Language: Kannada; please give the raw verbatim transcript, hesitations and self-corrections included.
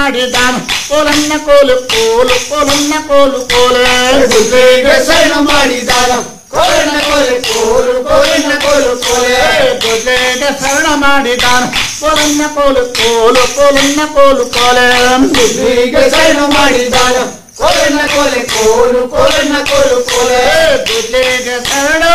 ಮಾಡಿದಾನು ಕೋಲನ್ನ ಕೋಲು ಕೋಲು ಕೋಲನ್ನ ಕೋಲು ಕೋಲೆ ಗುಡ್ಲಿಗೆ ಶರಣ ಮಾಡಿದಾನು ಕೋಲನ್ನ ಕೋಲೆ ಕೋಲು ಕೋಲನ್ನ ಕೋಲು ಕೋಲೆ ಗುಡ್ಲಿಗೆ ಶರಣ ಮಾಡಿದಾನು ಕೋಲನ್ನ ಕೋಲು ಕೋಲು ಕೋಲನ್ನ ಕೋಲು ಕೋಲೆ ಗುಡ್ಲಿಗೆ ಶರಣ ಮಾಡಿದಾನು ಕೋಲನ್ನ ಕೋಲೆ ಕೋಲು ಕೋಲನ್ನ ಕೋಲು ಕೋಲೆ ಗುಡ್ಲಿಗೆ ಶರಣ